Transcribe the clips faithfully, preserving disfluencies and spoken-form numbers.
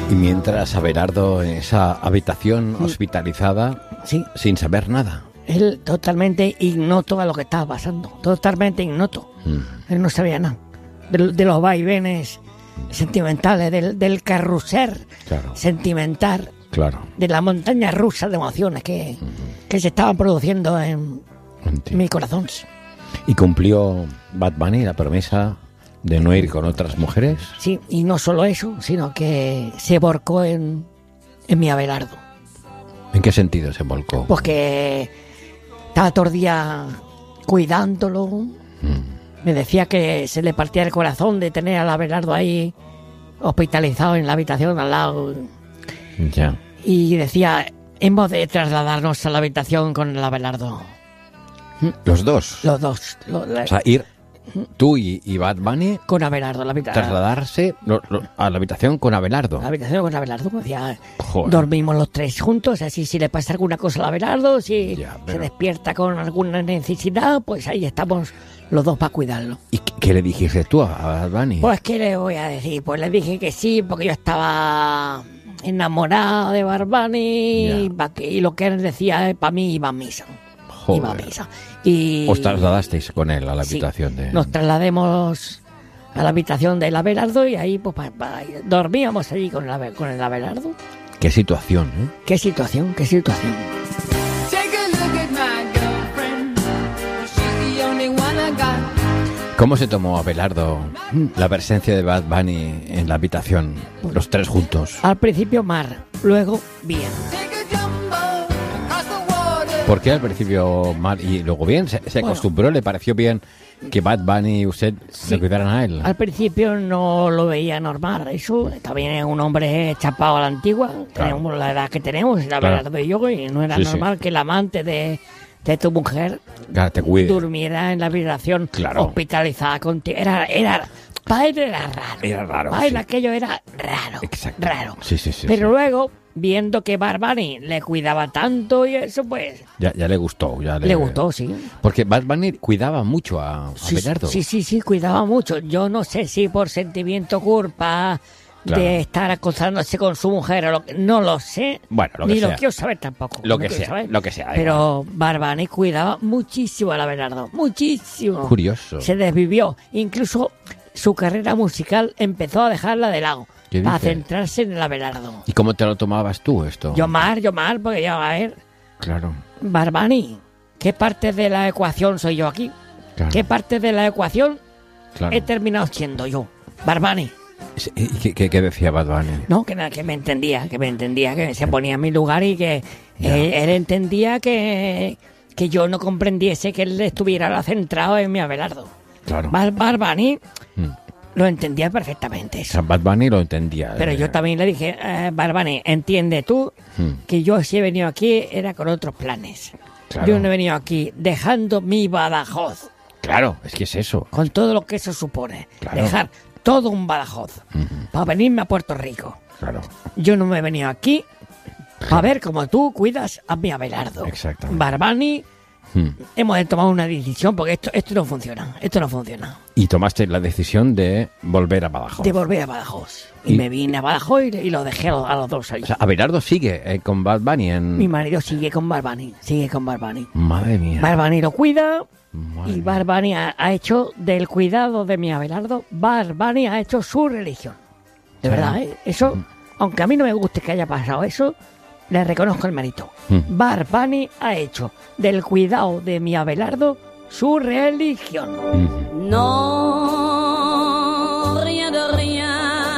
Y mientras Abelardo en esa habitación sí. hospitalizada, sí. sin saber nada. Él totalmente ignoto a lo que estaba pasando, totalmente ignoto. Mm. Él no sabía nada de, de los vaivenes sentimentales, del, del carrusel claro. sentimental, claro. de la montaña rusa de emociones que, uh-huh. que se estaban produciendo en, en mi corazón. ¿Y cumplió Bad Bunny la promesa de no ir con otras mujeres? Sí, y no solo eso, sino que se volcó en, en mi Abelardo. ¿En qué sentido se volcó? Pues que estaba todo el día cuidándolo. Mm. Me decía que se le partía el corazón de tener al Abelardo ahí hospitalizado en la habitación al lado. Ya. Y decía, hemos de trasladarnos a la habitación con el Abelardo. ¿Los dos? Los dos. Los, o sea, ir tú y, y Bad Bunny con Abelardo, la habitación. Trasladarse lo, lo, a la habitación con Abelardo. La habitación con Abelardo. Decía, dormimos los tres juntos, así si le pasa alguna cosa al Abelardo, si ya, pero... se despierta con alguna necesidad, pues ahí estamos los dos para cuidarlo. ¿Y qué le dijiste tú a Bad Bunny? Pues, ¿qué le voy a decir? Pues le dije que sí, porque yo estaba enamorado de Bad Bunny y, y lo que él decía, para mí iba a misa. Joder. Iba a misa. Y ¿os trasladasteis con él a la habitación? Sí, de... nos traslademos a la habitación del Abelardo y ahí pues pa, pa, dormíamos allí con el, con el Abelardo. Qué situación, ¿eh? Qué situación, qué situación. ¿Cómo se tomó Abelardo la presencia de Bad Bunny en la habitación, los tres juntos? Al principio mal, luego bien. ¿Por qué al principio mal y luego bien? ¿Se, se acostumbró? Bueno, ¿le pareció bien que Bad Bunny y usted sí, le cuidaran a él? Al principio no lo veía normal. Eso también es un hombre chapado a la antigua. Claro. Tenemos la edad que tenemos, la verdad claro. de yo, y no era sí, normal sí. que el amante de, de tu mujer claro, te cuide. durmiera en la habitación claro. hospitalizada contigo. Era, era, para él era raro. Era raro. Para él sí. aquello era raro. Exacto. Raro. Sí, sí, sí, Pero sí. luego, viendo que Bad Bunny le cuidaba tanto y eso, pues... Ya, ya le gustó. Ya le... le gustó, sí. Porque Bad Bunny cuidaba mucho a, a sí, Abelardo. Sí, sí, sí, cuidaba mucho. Yo no sé si por sentimiento culpa claro. de estar acosándose con su mujer o lo que... No lo sé. Bueno, lo que Ni sea. lo quiero saber tampoco. Lo no que sea, saber. lo que sea. Pero Bad Bunny cuidaba muchísimo a Abelardo. Muchísimo. Curioso. Se desvivió. Incluso su carrera musical empezó a dejarla de lado. Para centrarse en el Abelardo. ¿Y cómo te lo tomabas tú esto? Yo mal, yo mal, porque yo, a ver... Claro. Bad Bunny, ¿qué parte de la ecuación soy yo aquí? Claro. ¿Qué parte de la ecuación claro. he terminado siendo yo? Bad Bunny. ¿Y qué, qué, qué decía Bad Bunny? No, que, que me entendía, que me entendía, que se ponía en mi lugar y que él, él entendía que, que yo no comprendiese que él estuviera centrado en mi Abelardo. Claro. Bad, Bad Bunny... Hmm. Lo entendía perfectamente eso. O sea, Bad Bunny lo entendía. Pero eh. yo también le dije, eh, Bad Bunny, entiende tú hmm. que yo si he venido aquí era con otros planes. Claro. Yo no he venido aquí dejando mi Badajoz. Claro, es que es eso. Con todo lo que eso supone. Claro. Dejar todo un Badajoz uh-huh. para venirme a Puerto Rico. Claro. Yo no me he venido aquí para ver cómo tú cuidas a mi Abelardo. Exactamente. Bad Bunny, Hmm. hemos de tomar una decisión porque esto esto no funciona, esto no funciona. Y tomaste la decisión de volver a Badajoz. De volver a Badajoz. Y, y me vine a Badajoz y, y lo dejé a los, a los dos ahí. O sea, Abelardo sigue eh, con Bad Bunny en... Mi marido sigue con Bad Bunny, sigue con Bad Bunny. Madre mía. Bad Bunny lo cuida Madre y Bad Bunny ha, ha hecho del cuidado de mi Abelardo, Bad Bunny ha hecho su religión. De sí. verdad, ¿eh? Eso, hmm. aunque a mí no me guste que haya pasado eso, le reconozco el mérito. Mm. Bad Bunny ha hecho del cuidado de mi Abelardo su religión. Mm. No, rien de rien.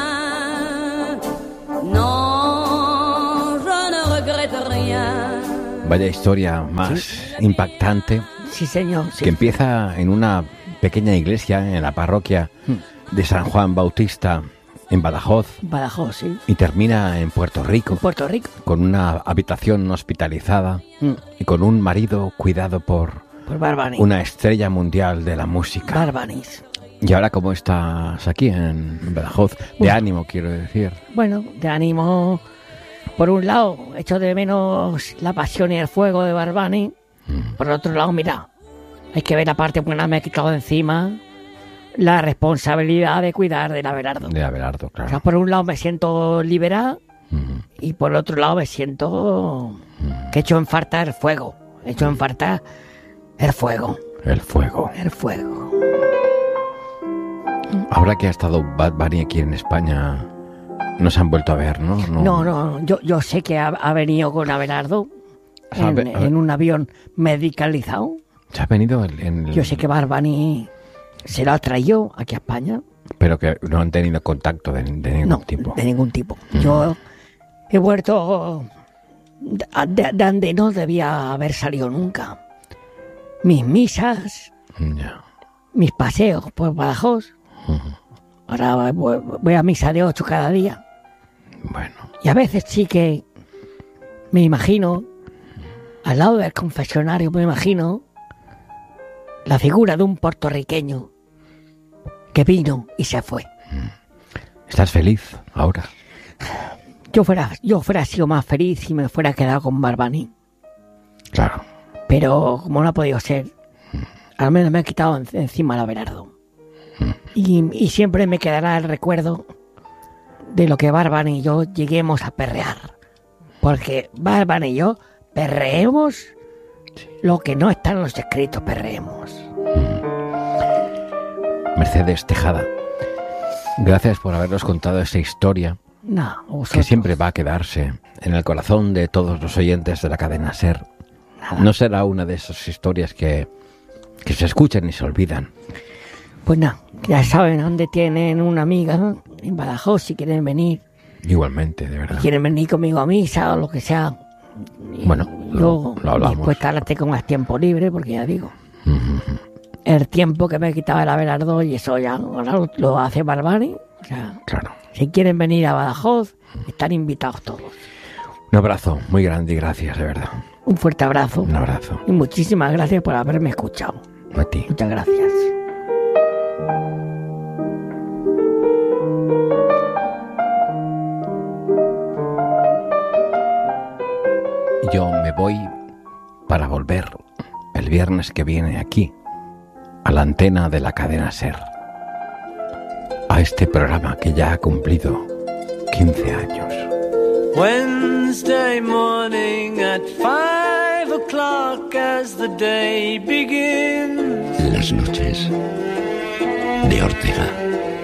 No, je ne regrette rien. Vaya historia más ¿sí? impactante. Sí, señor. Sí. Que empieza en una pequeña iglesia en la parroquia mm. de San Juan Bautista, en Badajoz. Badajoz, sí. Y termina en Puerto Rico. En Puerto Rico. Con una habitación hospitalizada mm. y con un marido cuidado por, por Bad Bunny. Una estrella mundial de la música. Bad Bunny. ¿Y ahora cómo estás aquí en Badajoz? De bueno, ánimo, quiero decir. Bueno, de ánimo. Por un lado, echo de menos la pasión y el fuego de Bad Bunny. Mm. Por otro lado, mira, hay que ver la parte buena me he quitado de encima. la responsabilidad de cuidar del Abelardo. De Abelardo, O claro. sea, por un lado me siento liberado Ujú. y por otro lado me siento que he hecho en falta el fuego. He hecho en falta el fuego. El fuego. El fuego. Ahora que ha estado Bad Bunny aquí en España, no se han vuelto a ver, ¿no? No, no, yo, yo sé que ha, ha venido con Abelardo en, A ver, a ver. en un avión medicalizado. Se ha venido en en el... Yo sé que Barbani se lo ha traído aquí a España. Pero que no han tenido contacto de, de ningún No, tipo. de ningún tipo. Yo he vuelto de, de- de donde no debía haber salido nunca. Mis misas, Ya. mis paseos por Badajoz. Ahora voy, voy a misa de ocho cada día. Bueno, Y a veces sí que me imagino, al lado del confesionario, me imagino la figura de un puertorriqueño que vino y se fue. ¿estás feliz ahora? Yo fuera, yo fuera sido más feliz si me fuera quedado con Barbani. Claro. Pero como no ha podido ser, al menos me he quitado en- encima el Abelardo. Y, y siempre me quedará el recuerdo de lo que Barbani y yo lleguemos a perrear. Porque Barbani y yo perreemos lo que no está en los escritos, perreemos. Mercedes Tejada, gracias por habernos contado esa historia No, que vosotros. siempre va a quedarse en el corazón de todos los oyentes de la cadena SER. No será una de esas historias que, que se escuchan y se olvidan. Pues nada, ya saben dónde tienen una amiga, en Badajoz, si quieren venir. Igualmente, de verdad. Quieren venir conmigo a misa o lo que sea. Bueno, Yo lo, lo hablamos. después ahora tengo más tiempo libre, porque ya digo, el tiempo que me quitaba el Abelardo y eso ya ahora lo, lo hace Barbani. O sea, Claro. si quieren venir a Badajoz, están invitados todos. Un abrazo muy grande y gracias, de verdad. Un fuerte abrazo. Un abrazo. Y muchísimas gracias por haberme escuchado. A ti. Muchas gracias. Yo me voy para volver el viernes que viene aquí, a la antena de la cadena SER, a este programa que ya ha cumplido quince años. Wednesday morning at five o'clock as the day begins. Las noches de Ortega.